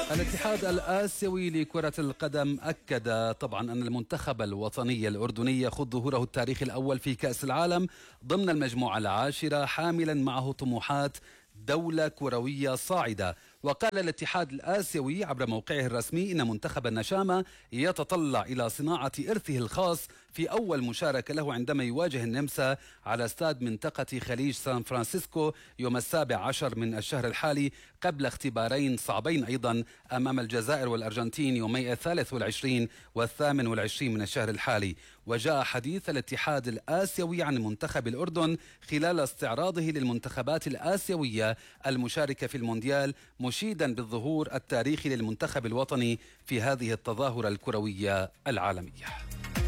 الاتحاد الآسيوي لكرة القدم أكد طبعا أن المنتخب الوطني الأردني يخوض ظهوره التاريخي الأول في كأس العالم ضمن المجموعة العاشرة، حاملا معه طموحات دولة كروية صاعدة. وقال الاتحاد الآسيوي عبر موقعه الرسمي إن منتخب النشامة يتطلع إلى صناعة إرثه الخاص في أول مشاركة له عندما يواجه النمسا على استاد منطقة خليج سان فرانسيسكو يوم 17 من الشهر الحالي، قبل اختبارين صعبين أيضا أمام الجزائر والأرجنتين يومي 23 و28 من الشهر الحالي. وجاء حديث الاتحاد الآسيوي عن منتخب الأردن خلال استعراضه للمنتخبات الآسيوية المشاركة في المونديال، مشيدا بالظهور التاريخي للمنتخب الوطني في هذه التظاهرة الكروية العالمية.